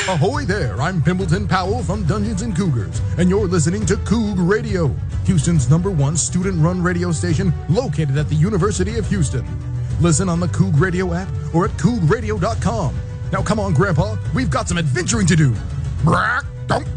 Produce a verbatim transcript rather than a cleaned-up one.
Ahoy there, I'm Pimbleton Powell from Dungeons and Cougars, and you're listening to Coug Radio, Houston's number one student-run radio station located at the University of Houston. Listen on the Coug Radio app or at coug radio dot com. Now come on, Grandpa, we've got some adventuring to do. Brack, don't